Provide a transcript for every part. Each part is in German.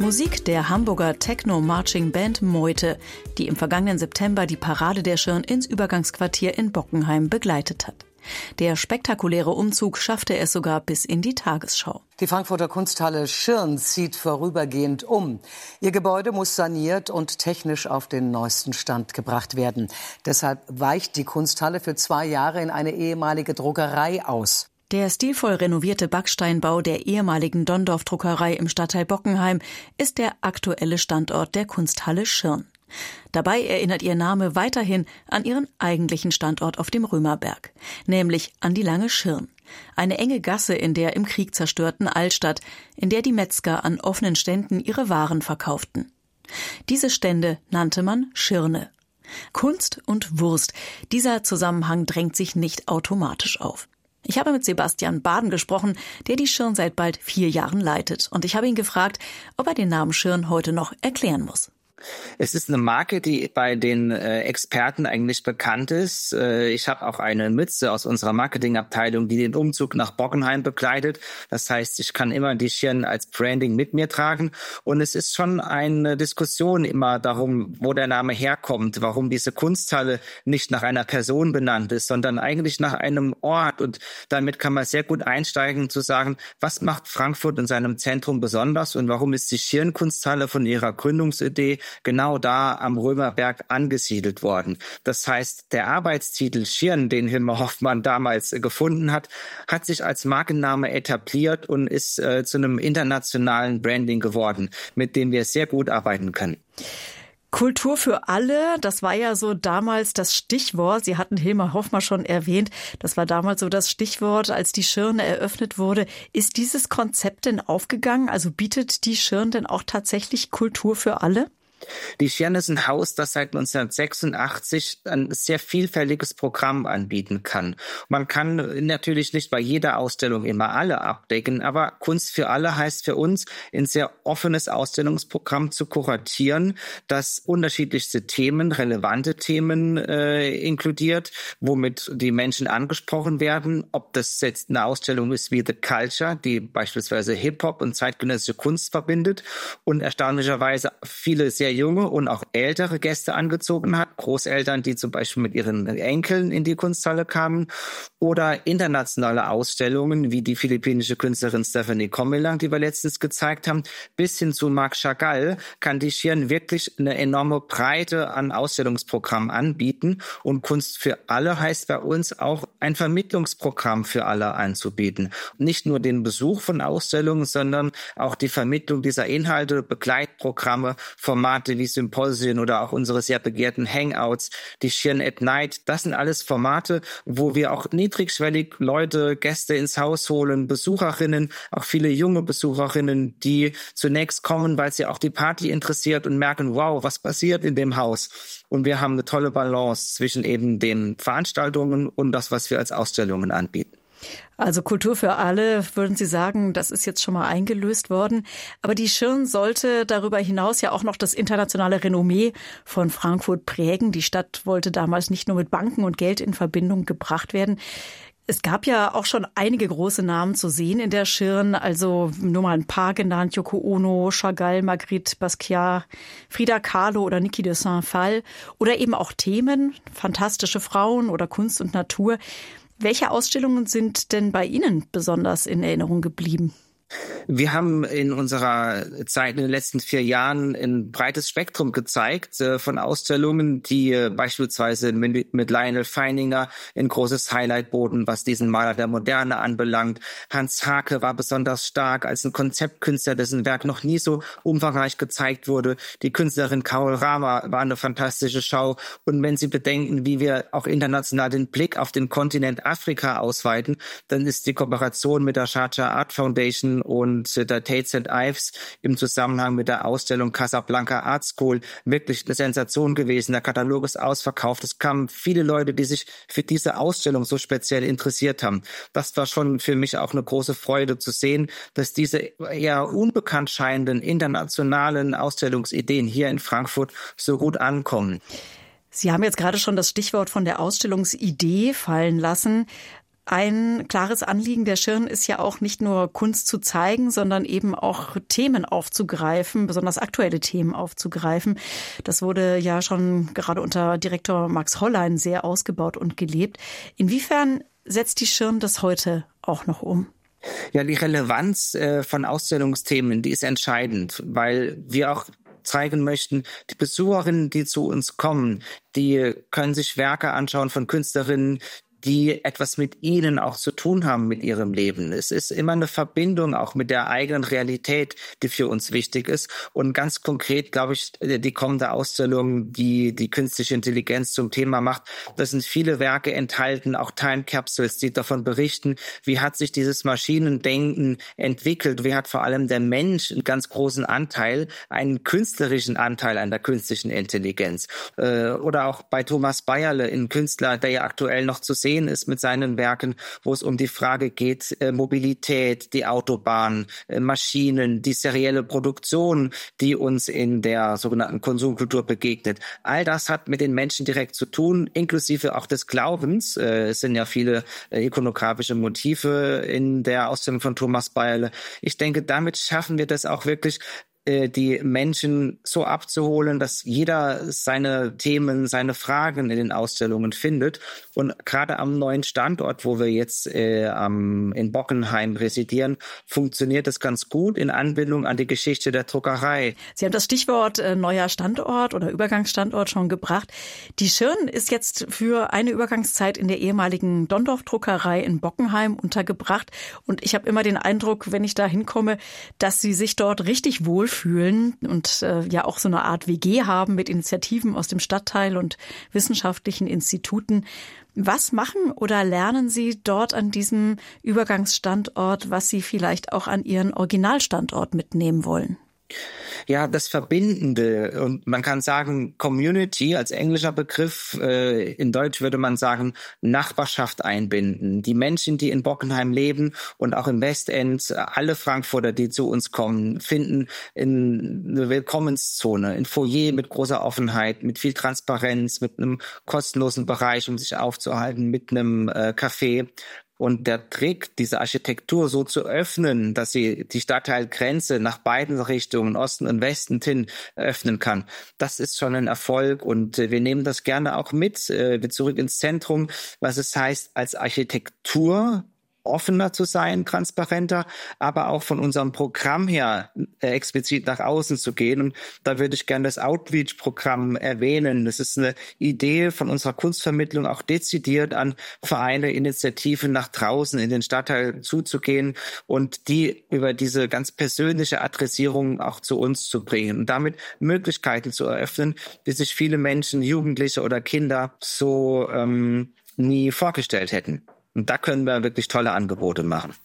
Musik der Hamburger Techno-Marching-Band Meute, die im vergangenen September die Parade der Schirn ins Übergangsquartier in Bockenheim begleitet hat. Der spektakuläre Umzug schaffte es sogar bis in die Tagesschau. Die Frankfurter Kunsthalle Schirn zieht vorübergehend um. Ihr Gebäude muss saniert und technisch auf den neuesten Stand gebracht werden. Deshalb weicht die Kunsthalle für 2 Jahre in eine ehemalige Druckerei aus. Der stilvoll renovierte Backsteinbau der ehemaligen Dondorf-Druckerei im Stadtteil Bockenheim ist der aktuelle Standort der Kunsthalle Schirn. Dabei erinnert ihr Name weiterhin an ihren eigentlichen Standort auf dem Römerberg, nämlich an die Lange Schirn. Eine enge Gasse in der im Krieg zerstörten Altstadt, in der die Metzger an offenen Ständen ihre Waren verkauften. Diese Stände nannte man Schirne. Kunst und Wurst, dieser Zusammenhang drängt sich nicht automatisch auf. Ich habe mit Sebastian Baden gesprochen, der die Schirn seit bald 4 Jahren leitet. Und ich habe ihn gefragt, ob er den Namen Schirn heute noch erklären muss. Es ist eine Marke, die bei den Experten eigentlich bekannt ist. Ich habe auch eine Mütze aus unserer Marketingabteilung, die den Umzug nach Bockenheim begleitet. Das heißt, ich kann immer die Schirn als Branding mit mir tragen. Und es ist schon eine Diskussion immer darum, wo der Name herkommt, warum diese Kunsthalle nicht nach einer Person benannt ist, sondern eigentlich nach einem Ort. Und damit kann man sehr gut einsteigen zu sagen, was macht Frankfurt in seinem Zentrum besonders und warum ist die Schirn-Kunsthalle von ihrer Gründungsidee genau da am Römerberg angesiedelt worden. Das heißt, der Arbeitstitel Schirn, den Hilmar Hoffmann damals gefunden hat, hat sich als Markenname etabliert und ist zu einem internationalen Branding geworden, mit dem wir sehr gut arbeiten können. Kultur für alle, das war ja so damals das Stichwort. Sie hatten Hilmar Hoffmann schon erwähnt. Das war damals so das Stichwort, als die Schirn eröffnet wurde. Ist dieses Konzept denn aufgegangen? Also bietet die Schirn denn auch tatsächlich Kultur für alle? Die Schirn ist ein Haus, das seit 1986 ein sehr vielfältiges Programm anbieten kann. Man kann natürlich nicht bei jeder Ausstellung immer alle abdecken, aber Kunst für alle heißt für uns, ein sehr offenes Ausstellungsprogramm zu kuratieren, das unterschiedlichste Themen, relevante Themen inkludiert, womit die Menschen angesprochen werden. Ob das jetzt eine Ausstellung ist wie The Culture, die beispielsweise Hip-Hop und zeitgenössische Kunst verbindet und erstaunlicherweise viele sehr junge und auch ältere Gäste angezogen hat, Großeltern, die zum Beispiel mit ihren Enkeln in die Kunsthalle kamen, oder internationale Ausstellungen wie die philippinische Künstlerin Stephanie Comilang, die wir letztens gezeigt haben, bis hin zu Marc Chagall kann die Schirn wirklich eine enorme Breite an Ausstellungsprogrammen anbieten und Kunst für alle heißt bei uns auch ein Vermittlungsprogramm für alle anzubieten. Nicht nur den Besuch von Ausstellungen, sondern auch die Vermittlung dieser Inhalte, Begleitprogramme, Formate wie Symposien oder auch unsere sehr begehrten Hangouts, die Schirn at Night. Das sind alles Formate, wo wir auch niedrigschwellig Leute, Gäste ins Haus holen, Besucherinnen, auch viele junge Besucherinnen, die zunächst kommen, weil sie auch die Party interessiert und merken, wow, was passiert in dem Haus? Und wir haben eine tolle Balance zwischen eben den Veranstaltungen und das, was wir als Ausstellungen anbieten. Also Kultur für alle, würden Sie sagen, das ist jetzt schon mal eingelöst worden. Aber die Schirn sollte darüber hinaus ja auch noch das internationale Renommee von Frankfurt prägen. Die Stadt wollte damals nicht nur mit Banken und Geld in Verbindung gebracht werden. Es gab ja auch schon einige große Namen zu sehen in der Schirn, also nur mal ein paar genannt, Yoko Ono, Chagall, Magritte Basquiat, Frida Kahlo oder Niki de Saint-Phalle oder eben auch Themen, fantastische Frauen oder Kunst und Natur. Welche Ausstellungen sind denn bei Ihnen besonders in Erinnerung geblieben? Wir haben in unserer Zeit in den letzten 4 Jahren ein breites Spektrum gezeigt von Ausstellungen, die beispielsweise mit Lionel Feininger ein großes Highlight boten, was diesen Maler der Moderne anbelangt. Hans Haacke war besonders stark als ein Konzeptkünstler, dessen Werk noch nie so umfangreich gezeigt wurde. Die Künstlerin Carol Rama war eine fantastische Schau. Und wenn Sie bedenken, wie wir auch international den Blick auf den Kontinent Afrika ausweiten, dann ist die Kooperation mit der Sharjah Art Foundation und der Tate St. Ives im Zusammenhang mit der Ausstellung Casablanca Art School wirklich eine Sensation gewesen. Der Katalog ist ausverkauft. Es kamen viele Leute, die sich für diese Ausstellung so speziell interessiert haben. Das war schon für mich auch eine große Freude zu sehen, dass diese eher unbekannt scheinenden internationalen Ausstellungsideen hier in Frankfurt so gut ankommen. Sie haben jetzt gerade schon das Stichwort von der Ausstellungsidee fallen lassen. Ein klares Anliegen der Schirn ist ja auch nicht nur Kunst zu zeigen, sondern eben auch Themen aufzugreifen, besonders aktuelle Themen aufzugreifen. Das wurde ja schon gerade unter Direktor Max Hollein sehr ausgebaut und gelebt. Inwiefern setzt die Schirn das heute auch noch um? Ja, die Relevanz von Ausstellungsthemen, die ist entscheidend, weil wir auch zeigen möchten, die Besucherinnen, die zu uns kommen, die können sich Werke anschauen von Künstlerinnen, die etwas mit ihnen auch zu tun haben mit ihrem Leben. Es ist immer eine Verbindung auch mit der eigenen Realität, die für uns wichtig ist. Und ganz konkret, glaube ich, die kommende Ausstellung, die künstliche Intelligenz zum Thema macht, da sind viele Werke enthalten, auch Time Capsules, die davon berichten, wie hat sich dieses Maschinendenken entwickelt, wie hat vor allem der Mensch einen ganz großen Anteil, einen künstlerischen Anteil an der künstlichen Intelligenz. Oder auch bei Thomas Bayerle, ein Künstler, der ja aktuell noch zu sehen ist mit seinen Werken, wo es um die Frage geht, Mobilität, die Autobahn, Maschinen, die serielle Produktion, die uns in der sogenannten Konsumkultur begegnet. All das hat mit den Menschen direkt zu tun, inklusive auch des Glaubens. Es sind ja viele ikonografische Motive in der Ausstellung von Thomas Bayerle. Ich denke, damit schaffen wir das auch wirklich, die Menschen so abzuholen, dass jeder seine Themen, seine Fragen in den Ausstellungen findet. Und gerade am neuen Standort, wo wir jetzt in Bockenheim residieren, funktioniert das ganz gut in Anbindung an die Geschichte der Druckerei. Sie haben das Stichwort neuer Standort oder Übergangsstandort schon gebracht. Die Schirn ist jetzt für eine Übergangszeit in der ehemaligen Dondorf-Druckerei in Bockenheim untergebracht. Und ich habe immer den Eindruck, wenn ich da hinkomme, dass Sie sich dort richtig wohlfühlen und ja auch so eine Art WG haben mit Initiativen aus dem Stadtteil und wissenschaftlichen Instituten. Was machen oder lernen Sie dort an diesem Übergangsstandort, was Sie vielleicht auch an Ihren Originalstandort mitnehmen wollen? Ja, das Verbindende, und man kann sagen Community als englischer Begriff, in Deutsch würde man sagen Nachbarschaft einbinden. Die Menschen, die in Bockenheim leben und auch im Westend, alle Frankfurter, die zu uns kommen, finden in eine Willkommenszone, ein Foyer mit großer Offenheit, mit viel Transparenz, mit einem kostenlosen Bereich, um sich aufzuhalten, mit einem Café. Und der Trick, diese Architektur so zu öffnen, dass sie die Stadtteilgrenze nach beiden Richtungen, Osten und Westen hin, öffnen kann, das ist schon ein Erfolg. Und wir nehmen das gerne auch mit zurück ins Zentrum, was es heißt, als Architektur offener zu sein, transparenter, aber auch von unserem Programm her explizit nach außen zu gehen. Und da würde ich gerne das Outreach-Programm erwähnen. Das ist eine Idee von unserer Kunstvermittlung, auch dezidiert an Vereine, Initiativen nach draußen in den Stadtteil zuzugehen und die über diese ganz persönliche Adressierung auch zu uns zu bringen und damit Möglichkeiten zu eröffnen, die sich viele Menschen, Jugendliche oder Kinder so nie vorgestellt hätten. Und da können wir wirklich tolle Angebote machen.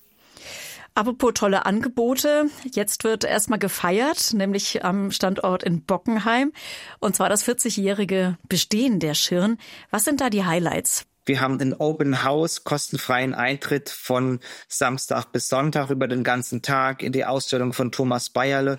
Apropos tolle Angebote, jetzt wird erstmal gefeiert, nämlich am Standort in Bockenheim. Und zwar das 40-jährige Bestehen der Schirn. Was sind da die Highlights? Wir haben den Open House, kostenfreien Eintritt von Samstag bis Sonntag über den ganzen Tag in die Ausstellung von Thomas Bayerle.